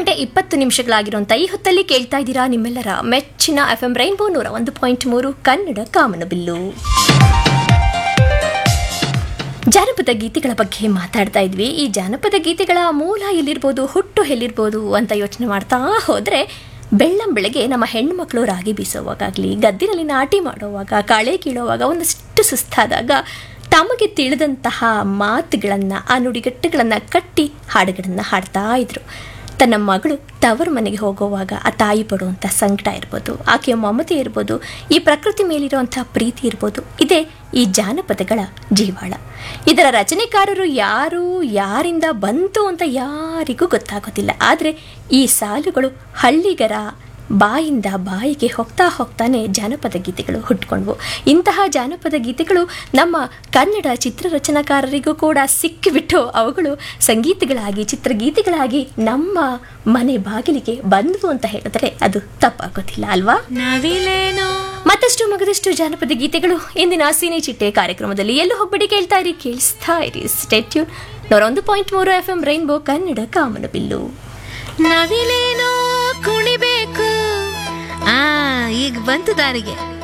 11:20 ಈ ಹೊತ್ತಲ್ಲಿ ಕೇಳ್ತಾ ಇದ್ದೀರಾ ನಿಮ್ಮೆಲ್ಲರ ಮೆಚ್ಚಿನ FM ರೈನ್ಬೋ 101.3 ಕನ್ನಡ ಕಾಮನಬಿಲ್ಲು. ಜಾನಪದ ಗೀತೆಗಳ ಬಗ್ಗೆ ಮಾತಾಡ್ತಾ ಇದ್ವಿ. ಈ ಜಾನಪದ ಗೀತೆಗಳ ಮೂಲ ಎಲ್ಲಿರ್ಬೋದು, ಹುಟ್ಟು ಎಲ್ಲಿರ್ಬೋದು ಅಂತ ಯೋಚನೆ ಮಾಡ್ತಾ ಹೋದರೆ ಬೆಳ್ಳಂಬೆಳಗ್ಗೆ ನಮ್ಮ ಹೆಣ್ಣುಮಕ್ಕಳು ರಾಗಿ ಬೀಸೋವಾಗಲಿ, ಗದ್ದಿನಲ್ಲಿ ನಾಟಿ ಮಾಡುವಾಗ, ಕಾಳೆ ಕೀಳುವಾಗ, ಒಂದಷ್ಟು ಸುಸ್ತಾದಾಗ ತಮಗೆ ತಿಳಿದಂತಹ ಮಾತುಗಳನ್ನು, ಆ ನುಡಿಗಟ್ಟುಗಳನ್ನು ಕಟ್ಟಿ ಹಾಡುಗಳನ್ನು ಹಾಡ್ತಾ ಇದ್ರು. ತನ್ನ ಮಗಳು ತವರು ಮನೆಗೆ ಹೋಗುವಾಗ ಆ ತಾಯಿ ಪಡುವಂಥ ಸಂಕಟ ಇರ್ಬೋದು, ಆಕೆಯ ಮಮತೆ ಇರ್ಬೋದು, ಈ ಪ್ರಕೃತಿ ಮೇಲಿರುವಂಥ ಪ್ರೀತಿ ಇರ್ಬೋದು, ಇದೇ ಈ ಜಾನಪದಗಳ ಜೀವಾಳ. ಇದರ ರಚನೆಕಾರರು ಯಾರು, ಯಾರಿಂದ ಬಂತು ಅಂತ ಯಾರಿಗೂ ಗೊತ್ತಾಗೋದಿಲ್ಲ. ಆದರೆ ಈ ಸಾಲುಗಳು ಹಳ್ಳಿಗರ ಬಾಯಿಂದ ಬಾಯಿಗೆ ಹೋಗ್ತಾನೆ ಜಾನಪದ ಗೀತೆಗಳು ಹುಟ್ಕೊಂಡ್ವು. ಇಂತಹ ಜಾನಪದ ಗೀತೆಗಳು ನಮ್ಮ ಕನ್ನಡ ಚಿತ್ರರಚನಾಕಾರರಿಗೂ ಕೂಡ ಸಿಕ್ಕಿಬಿಟ್ಟು ಅವುಗಳು ಸಂಗೀತಗಳಾಗಿ, ಚಿತ್ರಗೀತೆಗಳಾಗಿ ನಮ್ಮ ಮನೆ ಬಾಗಿಲಿಗೆ ಬಂದ್ವು ಅಂತ ಹೇಳಿದ್ರೆ ಅದು ತಪ್ಪಾಗೋದಿಲ್ಲ ಅಲ್ವಾ? ಮತ್ತಷ್ಟು ಮಗದಷ್ಟು ಜಾನಪದ ಗೀತೆಗಳು ಇಂದಿನ ಸಿನಿ ಚಿಟ್ಟೆ ಕಾರ್ಯಕ್ರಮದಲ್ಲಿ. ಎಲ್ಲೂ ಹೋಗ್ಬಿಡಿ, ಕೇಳಿಸ್ತಾ ಇರಿ. Stay tune. 101.3 FM rainbow Kannada ಕಾಮನಬಿಲ್ಲು. ನವಿಲೇನೋ ಕುಣಿಬೇಕು, ಈಗ ಬಂತು ದಾರಿಗೆ.